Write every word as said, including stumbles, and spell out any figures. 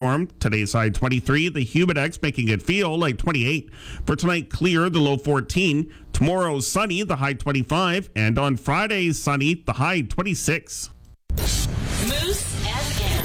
warm. Today's high twenty-three. The Humidex making it feel like twenty-eight. For tonight, clear, the low fourteen. Tomorrow, sunny, the high twenty-five. And on Friday, sunny, the high twenty-six. Moose F M.